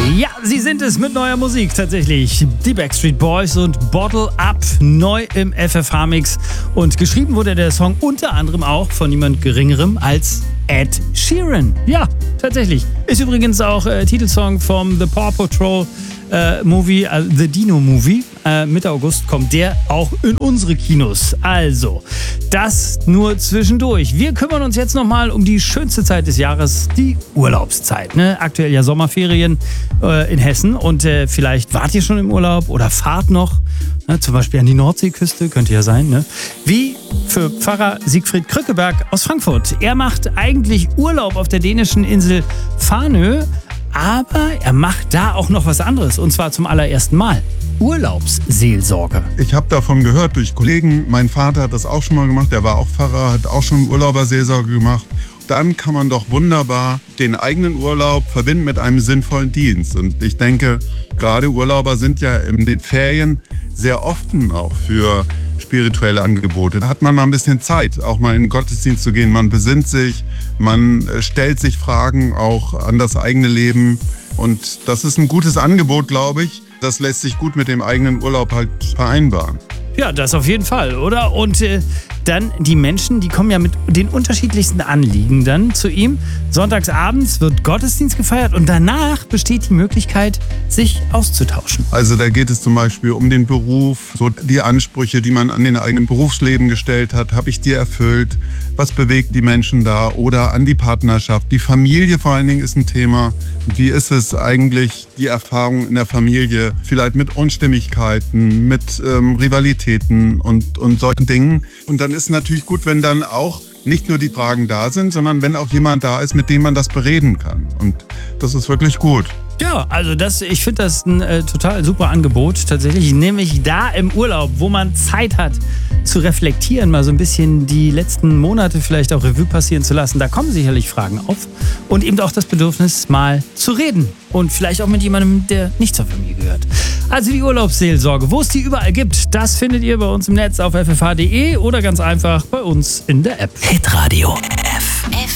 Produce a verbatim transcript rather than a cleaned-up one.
Ja, sie sind es mit neuer Musik tatsächlich. Die Backstreet Boys und Bottle Up neu im F F H-Mix. Und geschrieben wurde der Song unter anderem auch von niemand Geringerem als Ed Sheeran. Ja, tatsächlich. Ist übrigens auch äh, Titelsong vom The Paw Patrol äh, Movie, äh, The Dino Movie. Äh, Mitte August kommt der auch in unsere Kinos. Also, das nur zwischendurch. Wir kümmern uns jetzt nochmal um die schönste Zeit des Jahres, die Urlaubszeit. Ne? Aktuell ja Sommerferien äh, in Hessen und äh, vielleicht wart ihr schon im Urlaub oder fahrt noch, ne? Zum Beispiel an die Nordseeküste, könnte ja sein. Ne? Wie für Pfarrer Siegfried Krückeberg aus Frankfurt. Er macht eigentlich Urlaub auf der dänischen Insel Fanø, aber er macht da auch noch was anderes und zwar zum allerersten Mal. Urlaubsseelsorge. Ich habe davon gehört durch Kollegen. Mein Vater hat das auch schon mal gemacht. Der war auch Pfarrer, hat auch schon Urlauberseelsorge gemacht. Dann kann man doch wunderbar den eigenen Urlaub verbinden mit einem sinnvollen Dienst. Und ich denke, gerade Urlauber sind ja in den Ferien sehr offen auch für spirituelle Angebote. Da hat man mal ein bisschen Zeit, auch mal in den Gottesdienst zu gehen. Man besinnt sich, man stellt sich Fragen auch an das eigene Leben. Und das ist ein gutes Angebot, glaube ich. Das lässt sich gut mit dem eigenen Urlaub halt vereinbaren. Ja, das auf jeden Fall, oder? Und äh, dann die Menschen, die kommen ja mit den unterschiedlichsten Anliegen dann zu ihm. Sonntagsabends wird Gottesdienst gefeiert und danach besteht die Möglichkeit, sich auszutauschen. Also da geht es zum Beispiel um den Beruf, so die Ansprüche, die man an den eigenen Berufsleben gestellt hat. Habe ich die erfüllt? Was bewegt die Menschen da? Oder an die Partnerschaft. Die Familie vor allen Dingen ist ein Thema. Wie ist es eigentlich, die Erfahrung in der Familie, vielleicht mit Unstimmigkeiten, mit ähm, Rivalitäten und, und solchen Dingen. Und dann ist natürlich gut, wenn dann auch nicht nur die Fragen da sind, sondern wenn auch jemand da ist, mit dem man das bereden kann. Und das ist wirklich gut. Ja, also das, ich finde das ein äh, total super Angebot tatsächlich, nämlich da im Urlaub, wo man Zeit hat zu reflektieren, mal so ein bisschen die letzten Monate vielleicht auch Revue passieren zu lassen. Da kommen sicherlich Fragen auf und eben auch das Bedürfnis, mal zu reden und vielleicht auch mit jemandem, der nicht zur Familie gehört. Also die Urlaubsseelsorge, wo es die überall gibt, das findet ihr bei uns im Netz auf f f h punkt d e oder ganz einfach bei uns in der App. Hitradio F F